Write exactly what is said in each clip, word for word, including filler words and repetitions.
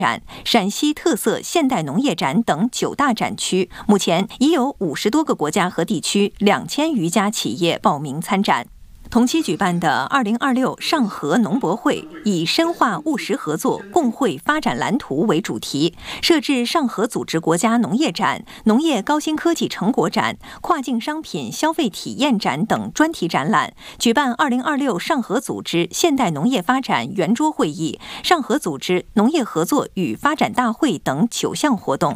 展、陕西特色现代农业展等九大展区，目前已有五十多个国家和地区两千余家企业报名参展。同期举办的二零二六上合农博会以深化务实合作、共绘发展蓝图为主题，设置上合组织国家农业展、农业高新科技成果展、跨境商品消费体验展等专题展览，举办二零二六上合组织现代农业发展圆桌会议、上合组织农业合作与发展大会等九项活动。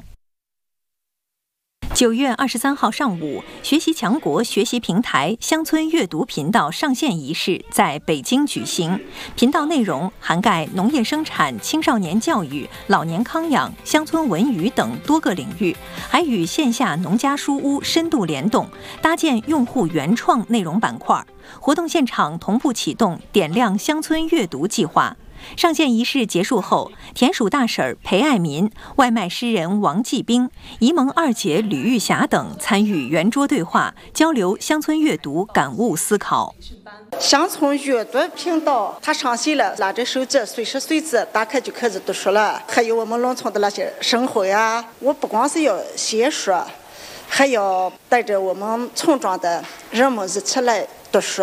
九月二十三号上午，学习强国学习平台乡村阅读频道上线仪式在北京举行。频道内容涵盖农业生产、青少年教育、老年康养、乡村文娱等多个领域，还与线下农家书屋深度联动，搭建用户原创内容板块。活动现场同步启动点亮乡村阅读计划。上线仪式结束后，田鼠大婶裴爱民、外卖诗人王继兵、沂蒙二姐吕玉霞等参与圆桌对话，交流乡村阅读感悟思考。 乡村阅读频道它上线了，拿着手机随时随地打开就开始读书了。还有我们农村的那些生活呀，我不光是要写书，还要带着我们村庄的人们一起来读书。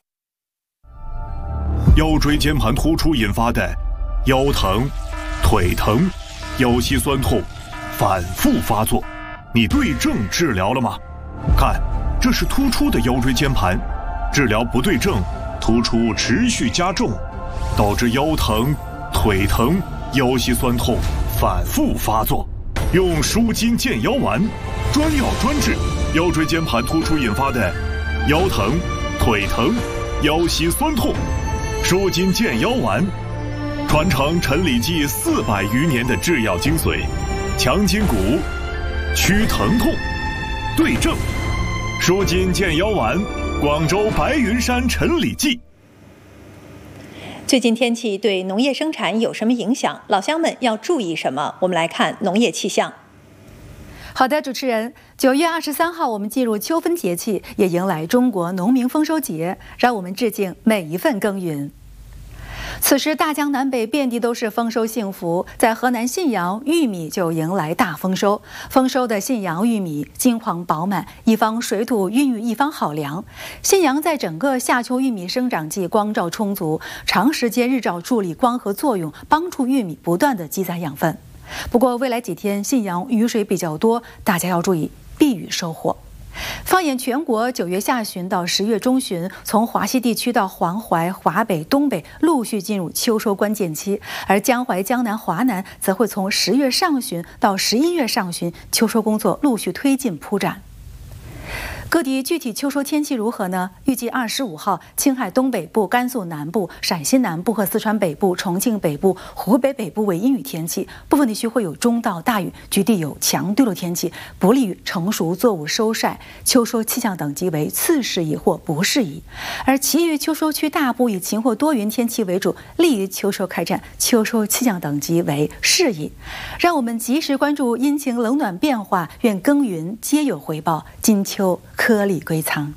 腰椎间盘突出引发的腰疼、腿疼、腰膝酸痛反复发作，你对症治疗了吗？看，这是突出的腰椎间盘，治疗不对症，突出持续加重，导致腰疼、腿疼、腰膝酸痛反复发作。用舒筋健腰丸，专药专治腰椎间盘突出引发的腰疼、腿疼、腰膝酸痛。舒筋健腰丸，传承陈李济四百余年的制药精髓，强筋骨，祛疼痛，对症。舒筋健腰丸，广州白云山陈李济。 最近天气对农业生产有什么影响？老乡们要注意什么？我们来看农业气象。 好的，主持人，九月二十三号我们进入秋分节气，也迎来中国农民丰收节，让我们致敬每一份耕耘。此时大江南北遍地都是丰收幸福，在河南信阳，玉米就迎来大丰收。丰收的信阳玉米金黄饱满，一方水土孕育一方好粮。信阳在整个夏秋玉米生长季光照充足，长时间日照助力光合作用，帮助玉米不断的积攒养分。不过未来几天信阳雨水比较多，大家要注意避雨收获。放眼全国，九月下旬到十月中旬，从华西地区到黄淮、华北、东北陆续进入秋收关键期，而江淮、江南、华南则会从十月上旬到十一月上旬，秋收工作陆续推进铺展。各地具体秋收天气如何呢？预计二十五号，青海东北部、甘肃南部、陕西南部和四川北部、重庆北部、湖北北部为阴雨天气，部分地区会有中到大雨，局地有强对流天气，不利于成熟作物收晒。秋收气象等级为次适宜或不适宜。而其余秋收区大部以晴或多云天气为主，利于秋收开展，秋收气象等级为适宜。让我们及时关注阴晴冷暖变化，愿耕耘皆有回报，金秋颗粒归仓。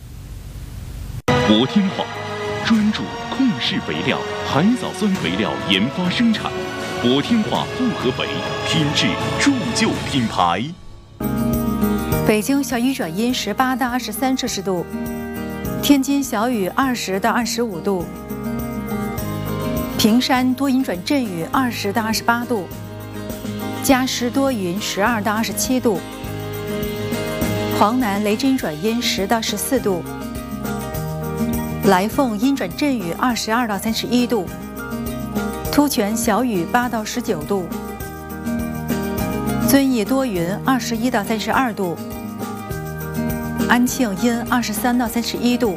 博天化专注控制肥料、海藻酸肥料研发生产，博天化复合肥品质铸就品牌。 北京小雨转阴十八到二十三摄氏度，天津小雨二十到二十五度，平山多云转阵雨二十到二十八度，嘉实多云十二到二十七度。黄南雷阵转阴十到十四度，来凤阴转阵雨二十二到三十一度，突泉小雨八到十九度，遵义多云二十一到三十二度，安庆阴二十三到三十一度，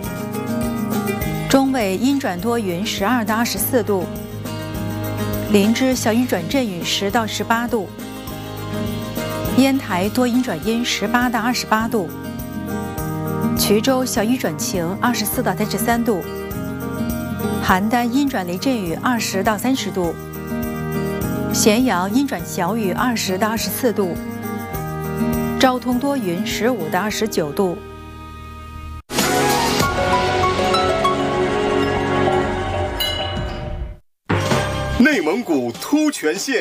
中纬阴转多云十二到二十四度，林芝小雨转阵雨十到十八度。烟台多云转阴十八到二十八度，衢州小雨转晴二十四到三十三度，邯郸阴转雷阵雨二十到三十度，咸阳阴转小雨二十到二十四度，昭通多云十五到二十九度。 内蒙古突泉县